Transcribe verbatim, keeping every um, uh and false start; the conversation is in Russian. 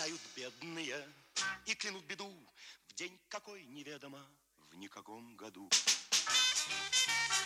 Проклинают бедные и клянут беду в день какой неведомо, в никаком году.